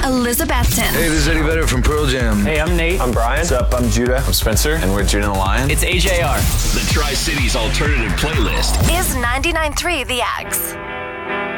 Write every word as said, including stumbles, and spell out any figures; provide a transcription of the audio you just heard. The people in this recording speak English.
Elizabethton. Hey, this is Eddie Vedder from Pearl Jam. Hey, I'm Nate. I'm Brian. What's up? I'm Judah. I'm Spencer, and we're Judah and the Lion. It's A J R. The Tri-Cities Alternative Playlist Is ninety-nine point three The Axe.